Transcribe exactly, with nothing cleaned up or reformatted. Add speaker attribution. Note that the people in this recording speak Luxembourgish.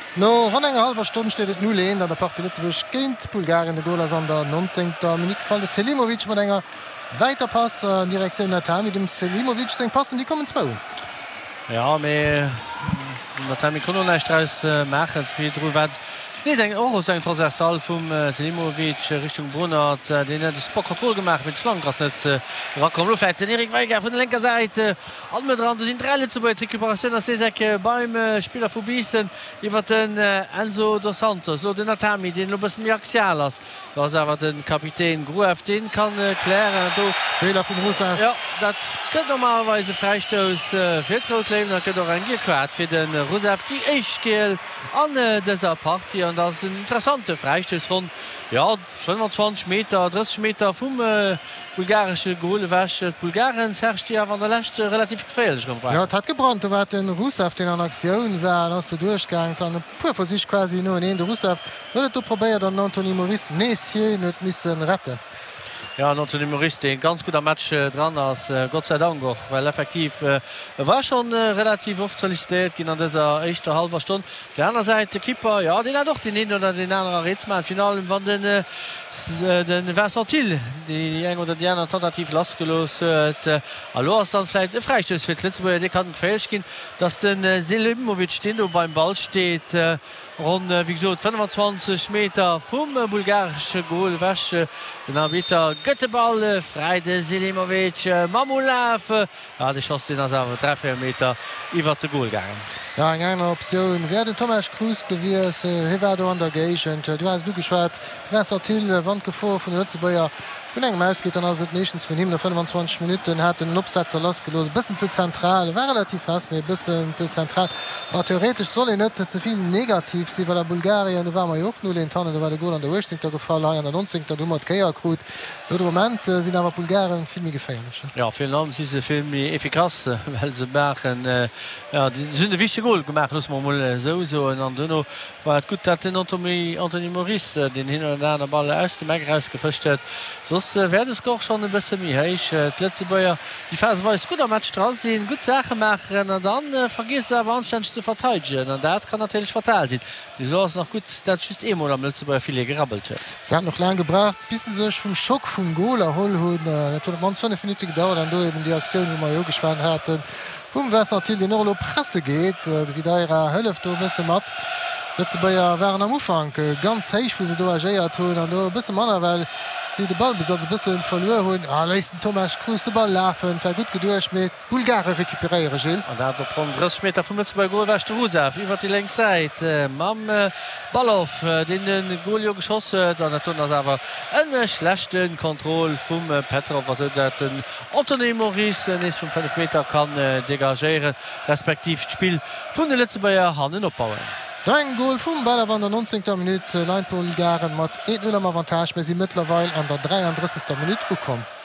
Speaker 1: No wann enger halber Stunde steht et null an der Partie Lützeburg géint Bulgarien de Goler an der neunzehnter Minute fall de Selimovic mat enger weiterpass an Direktion Natal mit dem Selimovic seg passen die kommen zwo.
Speaker 2: Ja méi Natami kon neichtreis machen fir Dr wat. Nee, eng och eng Transversal vum äh, Selimovic äh, Richtung Brunner äh, den de Sportkontroll gemacht mit Flank ass net äh, rakom Luft den Erik Weiger vun der lenker Seite an dran du sind drei zu bei Rekuperationun as Sesäcke beim äh, Spieler vubisen iwwer den äh, Enzo dos Santos lo den Natami den lo bessen Jaxial ass dats awer den Kapitän Gruef den kann äh, klären do
Speaker 1: Fehler vum Russland.
Speaker 2: Ja dat kënnt normalerweise Freistoß äh, fir Routlewen dat kënnt en Gequat fir den äh, Rusef die Eichgeel an äh, déser Party. Und das ist ein interessanter Freistoß von ja, fünfundzwanzig Meter, dreißig Meter vom äh, bulgarischen Goalwäsch. Bulgarien herrscht ja an der Letzte relativ gefährlich.
Speaker 1: Ja, es hat gebrannt, da war den Russev, den an Aktion war, als der Durchgang von der pur für sich quasi nur in der Russev. Würde du probieren, dann Anthony Maurice Messier nicht müssen retten.
Speaker 2: Ja, Anthony Maurice den ganz guter Match äh, dran ass äh, Gott sei Dank auch, weil effektiv äh, war schon äh, relativ oft sollicitiert gin an dieser echter halber Stunde. Der andere Seite Kipper ja den hat doch den hin oder den anderen Rätsmann Finalen wann den äh, den Versantil die eng oder die anderen tentativ lastgelos huet äh, allo dann vielleicht e Freistoß fir Lützeburg de kann gefälsch gin, dats den äh, Selimovic den du beim Ball steht äh, rund äh, wie gesagt, fünfundzwanzig Meter vom äh, bulgarische Goalwäsche den Arbiter Götteball äh, frei de Selimovic äh, Mamulav äh, ja, de schoss den as drei Meter iwwer de Goal gegangen.
Speaker 1: Ja, eng einer Option wer den Thomas Cruz gewies hewer do an der Gegent du hast du geschwert Til äh, Wandgefo vun der Lützeburger vun engem Maus geht an as et Nations vun him fünfundzwanzig Minuten hat den Opsetzer lasgelos bisssen ze zentral war relativ fast méi bisssen ze zentral war theoretisch soll net zuviel negativ si war der Bulgarien du war ma joch no den Tannen war der Go an der Urzingter gefallen an der neunzehnter du mat Keierkrut oder moment äh, sind awer Bulgarien filmmi geféierlich.
Speaker 2: Ja vielen Namen si se filmmi effikaz well se machen äh, ja, sind de wichte Goal gemacht mo so so an Dënno war et gut dat den Anthony, Anthony Maurice äh, den hin an der Ball aus dem Meg rausgefcht huet. Sos äh, werd es goch schon e bësse mi héich äh, Letzebäier die Phase war gut am Match dran sinn gut Sache machen an dann äh, vergiss er anständig zu verteidigen an dat kann natürlich fatal sinn. Die so ass noch gut dat just emol am Letzebäier viele gerabbelt huet.
Speaker 1: Sie hat noch lang gebracht bis se sech vum Schock vum Goal erholl hunn äh, man fünf Minuten gedauert an do eben die Aktion wie man jo geschwann hatten. Vum Wässertil den Norlo Presse geht, äh, wie da ihrer Hëlle do bisse mat. Letzebäier waren am Ufang äh, ganz héich wo se do agéiert hunn an do bisse Manner well sie de Ballbesatz bisssen verloren hunn. Ah, leisten Thomas Cruz de Ball lafen, ver gut gedurcht mit Bulgare rekuperiere Gil.
Speaker 2: Und dat op dreißig Meter vum Lützeburg Goalwäsch Rusef iwwer die leng seit äh, mam äh, Balloff äh, den den Golio geschosset an der ass awer ënne schlechten Kontroll vum äh, Petrov was dat den Anthony Maurice äh, is vum fünf Meter kann äh, degagieren respektiv d'Spiel vun de Lützeburger Hannen opbauen.
Speaker 1: Dein Goal vum Ball an der neunzehnter Minute Lein Bulgaren mat een null am Avantage, me sie mittlerweile an der dreiunddreißigster Minute ukom.